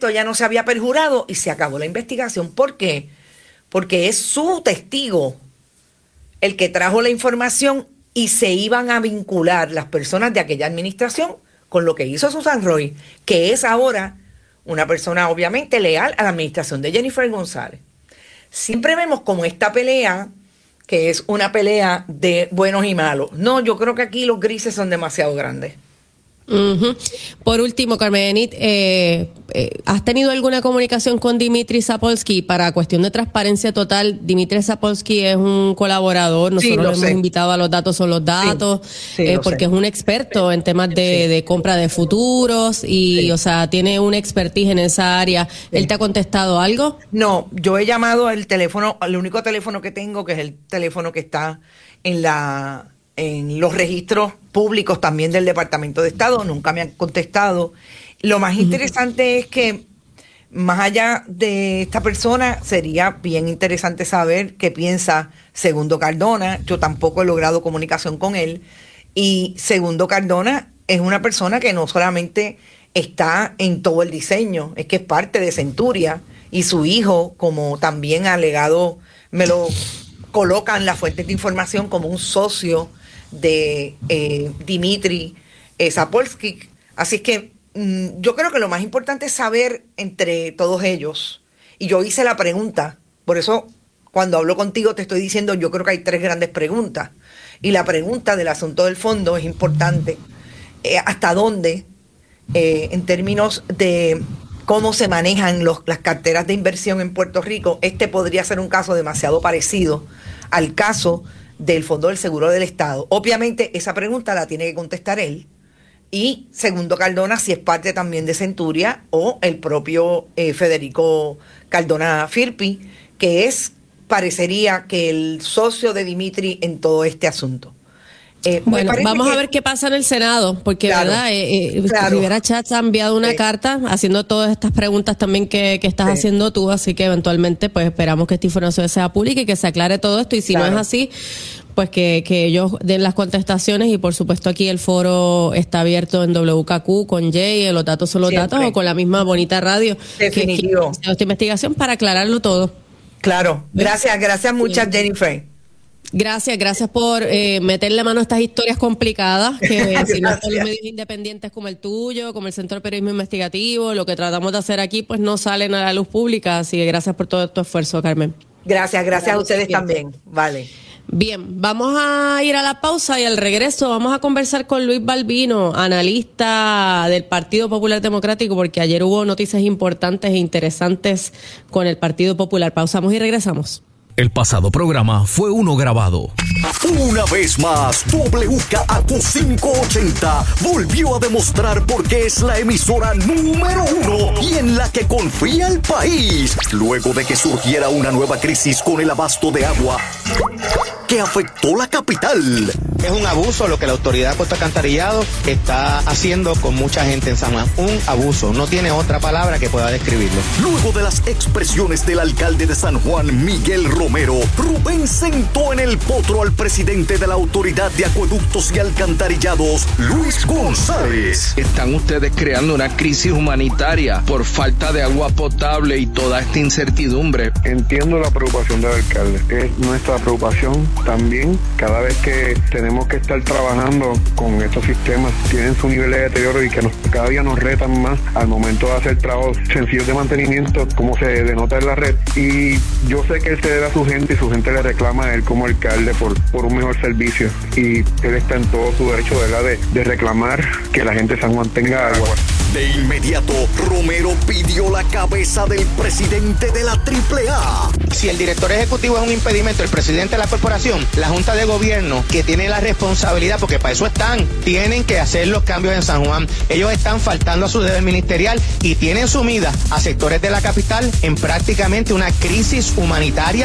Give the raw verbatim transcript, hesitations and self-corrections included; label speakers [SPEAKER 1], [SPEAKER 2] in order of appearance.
[SPEAKER 1] efecto ella no se había perjurado y se acabó la investigación. ¿Por qué? Porque es su testigo el que trajo la información y se iban a vincular las personas de aquella administración con lo que hizo Susan Roy, que es ahora una persona obviamente leal a la administración de Jennifer González. Siempre vemos como esta pelea, que es una pelea de buenos y malos. No, yo creo que aquí los grises son demasiado grandes.
[SPEAKER 2] Uh-huh. Por último, Carmenit, eh, eh, ¿has tenido alguna comunicación con Dimitri Zapolsky para cuestión de transparencia total? Dimitri Zapolsky es un colaborador, nosotros
[SPEAKER 1] sí,
[SPEAKER 2] lo hemos
[SPEAKER 1] sé.
[SPEAKER 2] invitado a Los Datos Son Los Datos, sí, sí, eh, porque sé. es un experto en temas de, sí. de compra de futuros y, sí. o sea, tiene una expertise en esa área. Sí. ¿Él te ha contestado algo?
[SPEAKER 1] No, yo he llamado al teléfono, al único teléfono que tengo, que es el teléfono que está en la... en los registros públicos también del Departamento de Estado, nunca me han contestado. Lo más interesante es que, más allá de esta persona, sería bien interesante saber qué piensa Segundo Cardona. Yo tampoco he logrado comunicación con él. Y Segundo Cardona es una persona que no solamente está en todo el diseño, es que es parte de Centuria, y su hijo, como también alegado, me lo colocan las fuentes de información como un socio de eh, Dimitri eh, Zapolsky. Así es que mm, yo creo que lo más importante es saber entre todos ellos, y yo hice la pregunta, por eso cuando hablo contigo te estoy diciendo, yo creo que hay tres grandes preguntas, y la pregunta del asunto del fondo es importante. Eh, hasta dónde, eh, en términos de cómo se manejan los, las carteras de inversión en Puerto Rico, este podría ser un caso demasiado parecido al caso del Fondo del Seguro del Estado. Obviamente esa pregunta la tiene que contestar él, y Segundo Cardona si es parte también de Centuria, o el propio eh, Federico Cardona Firpi, que es, parecería que el socio de Dimitri en todo este asunto.
[SPEAKER 2] Eh, bueno, vamos que, a ver qué pasa en el Senado, porque claro, verdad eh, eh, claro. Rivera Schatz ha enviado una sí. carta haciendo todas estas preguntas también que, que estás sí. haciendo tú, así que eventualmente pues esperamos que esta información sea pública y que se aclare todo esto, y si claro. no es así, pues que, que ellos den las contestaciones, y por supuesto aquí el foro está abierto en W K Q con Jay, Los Datos Son Los Siempre. Datos, o con la misma bonita radio
[SPEAKER 1] Definitivo.
[SPEAKER 2] que, que esta investigación para aclararlo todo.
[SPEAKER 1] Claro, gracias, gracias muchas sí. Jennifer.
[SPEAKER 2] Gracias, gracias por eh, meterle mano a estas historias complicadas, que si no son los medios independientes como el tuyo, como el Centro de Periodismo Investigativo, lo que tratamos de hacer aquí, pues no salen a la luz pública, así que gracias por todo tu esfuerzo, Carmen.
[SPEAKER 1] Gracias, gracias a ustedes también, vale.
[SPEAKER 2] Bien, vamos a ir a la pausa y al regreso vamos a conversar con Luis Balbino, analista del Partido Popular Democrático, porque ayer hubo noticias importantes e interesantes con el Partido Popular. Pausamos y regresamos.
[SPEAKER 3] El pasado programa fue uno grabado.
[SPEAKER 4] Una vez más, W K A Q quinientos ochenta volvió a demostrar por qué es la emisora número uno y en la que confía el país, luego de que surgiera una nueva crisis con el abasto de agua que afectó la capital.
[SPEAKER 5] Es un abuso lo que la autoridad de Puerto Alcantarillado está haciendo con mucha gente en San Juan. Un abuso, no tiene otra palabra que pueda describirlo.
[SPEAKER 4] Luego de las expresiones del alcalde de San Juan, Miguel Romero, Rubén sentó en el potro al presidente de la Autoridad de Acueductos y Alcantarillados, Luis González.
[SPEAKER 6] Están ustedes creando una crisis humanitaria por falta de agua potable y toda esta incertidumbre.
[SPEAKER 7] Entiendo la preocupación del alcalde. Es nuestra preocupación también. Cada vez que tenemos que estar trabajando con estos sistemas, tienen su nivel de deterioro y que nos, cada día nos retan más al momento de hacer trabajos sencillos de mantenimiento, como se denota en la red. Y yo sé que él se debe a su gente y su gente le reclama a él como alcalde por, por un mejor servicio. Y él está en todo su derecho, ¿verdad?, de, de reclamar que la gente de San Juan tenga agua.
[SPEAKER 4] De inmediato, Romero pidió la cabeza del presidente de la triple A.
[SPEAKER 5] Si el director ejecutivo es un impedimento, el presidente de la corporación, la Junta de Gobierno, que tiene la responsabilidad, porque para eso están, tienen que hacer los cambios en San Juan. Ellos están faltando a su deber ministerial y tienen sumida a sectores de la capital en prácticamente una crisis humanitaria